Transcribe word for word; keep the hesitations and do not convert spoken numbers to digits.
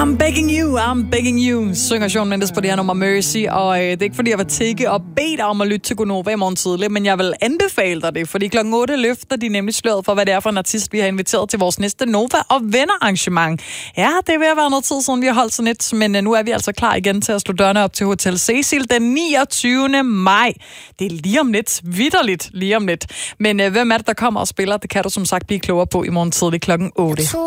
I'm begging you, I'm begging you, synger Shawn Mendes på det her nummer Mercy, og øh, det er ikke fordi, jeg vil tække og bede dig om at lytte til Gonova i morgen tidlig, men jeg vil anbefale dig det, fordi klokken otte løfter de nemlig sløret for, hvad det er for en artist, vi har inviteret til vores næste Nova og Venner arrangement. Ja, det er ved at være noget tid siden, vi har holdt sådan et, men øh, nu er vi altså klar igen til at slå dørene op til Hotel Cecil den niogtyvende maj. Det er lige om lidt, vitterligt lige om lidt. Men øh, hvem er det, der kommer og spiller? Det kan du som sagt blive klogere på i morgen tidlig klokken otte.